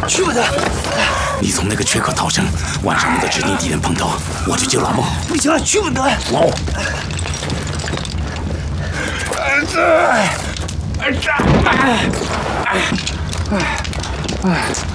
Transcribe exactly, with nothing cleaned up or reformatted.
去吧他！ 你从那个缺口逃生，晚上我们的指定地点碰头，我去救老孟。 不行，去不得。 走。 儿子，儿子，哎哎哎哎！